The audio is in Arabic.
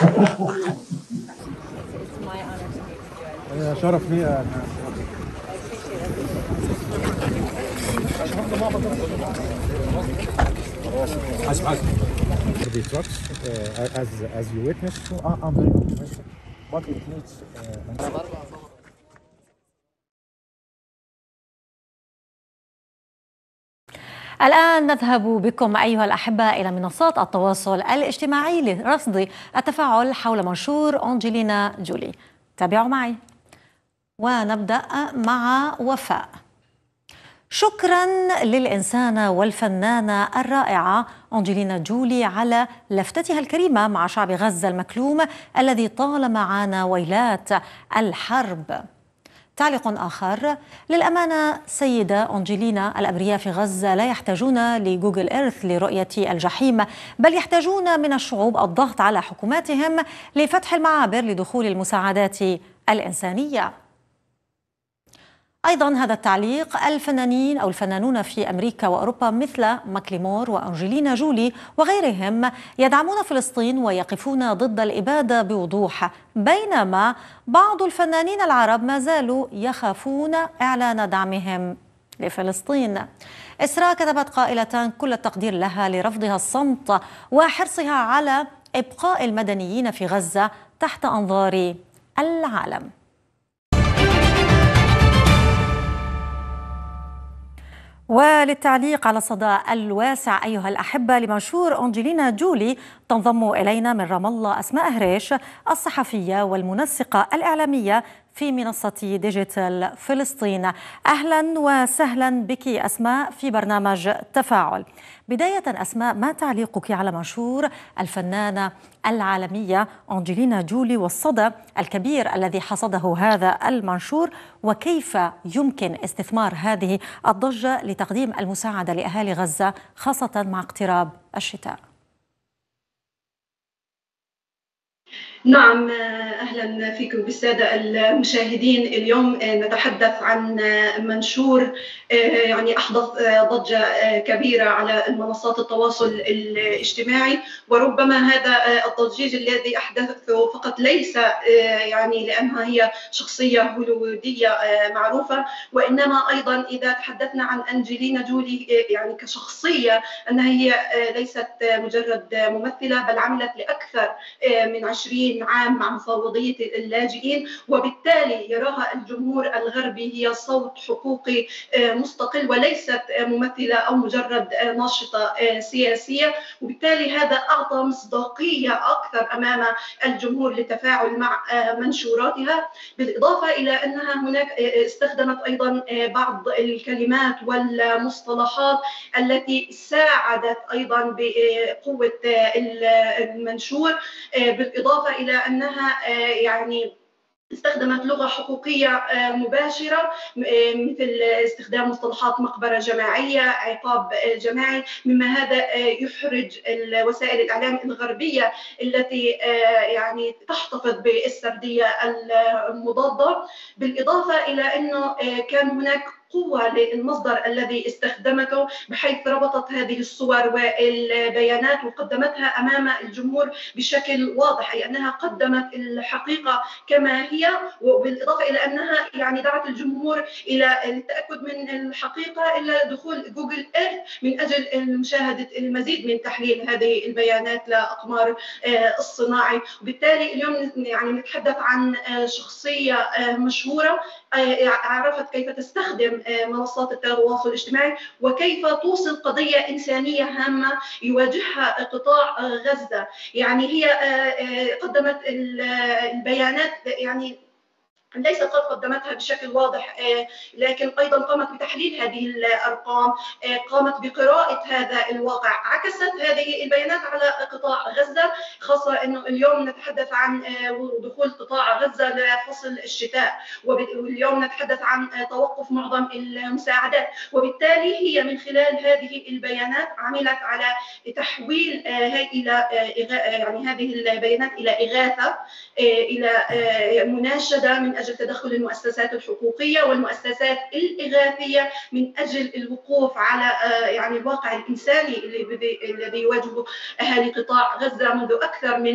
شرف لي. The trucks, as you witnessed, I'm very optimistic, but it needs. الآن نذهب بكم أيها الأحبة إلى منصات التواصل الاجتماعي لرصد التفاعل حول منشور أنجلينا جولي. تابعوا معي ونبدأ مع وفاء. شكرا للإنسانة والفنانة الرائعة أنجلينا جولي على لفتتها الكريمة مع شعب غزة المكلوم الذي طالما عانى ويلات الحرب. تعليق آخر: للأمانة سيدة أنجلينا، الأبرياء في غزة لا يحتاجون لجوجل إيرث لرؤية الجحيم، بل يحتاجون من الشعوب الضغط على حكوماتهم لفتح المعابر لدخول المساعدات الإنسانية. أيضا هذا التعليق: الفنانين أو الفنانون في أمريكا وأوروبا مثل ماكليمور وأنجلينا جولي وغيرهم يدعمون فلسطين ويقفون ضد الإبادة بوضوح، بينما بعض الفنانين العرب ما زالوا يخافون إعلان دعمهم لفلسطين. إسراء كتبت قائلة: كل التقدير لها لرفضها الصمت وحرصها على إبقاء المدنيين في غزة تحت أنظار العالم. وللتعليق على الصدى الواسع أيها الأحبة لمنشور أنجلينا جولي تنضم إلينا من رام الله أسماء هريش، الصحفية والمنسقة الإعلامية في منصة ديجيتال فلسطين. أهلا وسهلا بك أسماء في برنامج تفاعل. بداية أسماء، ما تعليقك على منشور الفنانة العالمية أنجلينا جولي والصدى الكبير الذي حصده هذا المنشور، وكيف يمكن استثمار هذه الضجة لتقديم المساعدة لأهالي غزة خاصة مع اقتراب الشتاء؟ نعم، أهلا فيكم بالسادة المشاهدين. اليوم نتحدث عن منشور يعني أحدث ضجة كبيرة على منصات التواصل الاجتماعي، وربما هذا الضجيج الذي أحدثه فقط ليس يعني لأنها هي شخصية هوليوودية معروفة، وإنما أيضا إذا تحدثنا عن أنجلينا جولي يعني كشخصية أنها هي ليست مجرد ممثلة، بل عملت لأكثر من 20 عام مع مفوضية اللاجئين، وبالتالي يراها الجمهور الغربي هي صوت حقوقي مستقل وليست ممثلة أو مجرد ناشطة سياسية، وبالتالي هذا أعطى مصداقية أكثر أمام الجمهور للتفاعل مع منشوراتها. بالإضافة إلى أنها هناك استخدمت أيضا بعض الكلمات والمصطلحات التي ساعدت أيضا بقوة المنشور، بالإضافة إلى أنها يعني استخدمت لغة حقوقية مباشرة مثل استخدام مصطلحات مقبرة جماعية، عقاب جماعي، مما هذا يحرج وسائل الإعلام الغربية التي يعني تحتفظ بالسردية المضادة. بالإضافة إلى أنه كان هناك قوة للمصدر الذي استخدمته، بحيث ربطت هذه الصور والبيانات وقدمتها أمام الجمهور بشكل واضح، أي أنها قدمت الحقيقة كما هي، وبالإضافة إلى أنها يعني دعت الجمهور إلى التأكد من الحقيقة إلى دخول جوجل إيرث من أجل مشاهدة المزيد من تحليل هذه البيانات لأقمار الصناعي. وبالتالي اليوم يعني نتحدث عن شخصية مشهورة عرفت كيف تستخدم منصات التواصل الاجتماعي وكيف توصل قضية إنسانية هامة يواجهها قطاع غزة. يعني هي قدمت البيانات، يعني ليست قد قدمتها بشكل واضح، لكن أيضا قامت بتحليل هذه الأرقام، قامت بقراءة هذا الواقع، عكست هذه البيانات على قطاع غزة، خاصة أنه اليوم نتحدث عن دخول قطاع غزة لفصل الشتاء، واليوم نتحدث عن توقف معظم المساعدات، وبالتالي هي من خلال هذه البيانات عملت على تحويل إلى يعني هذه البيانات إلى إغاثة، إلى مناشدة من أجل تدخل المؤسسات الحقوقية والمؤسسات الإغاثية من أجل الوقوف على يعني الواقع الإنساني الذي يواجهه أهالي قطاع غزة منذ أكثر من